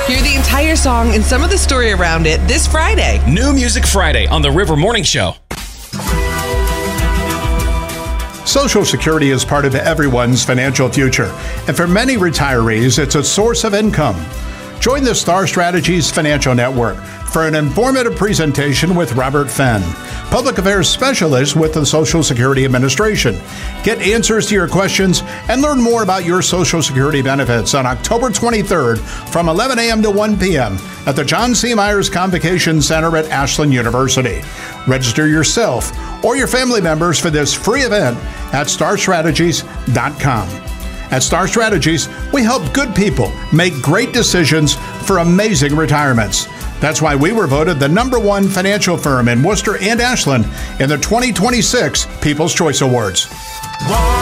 Hear the entire song and some of the story around it this Friday. New Music Friday on the River Morning Show. Social Security is part of everyone's financial future, and for many retirees, it's a source of income. Join the Star Strategies Financial Network for an informative presentation with Robert Fenn, Public Affairs Specialist with the Social Security Administration. Get answers to your questions and learn more about your Social Security benefits on October 23rd from 11 a.m. to 1 p.m. at the John C. Myers Convocation Center at Ashland University. Register yourself or your family members for this free event at starstrategies.com. At Star Strategies, we help good people make great decisions for amazing retirements. That's why we were voted the #1 financial firm in Worcester and Ashland in the 2026 People's Choice Awards.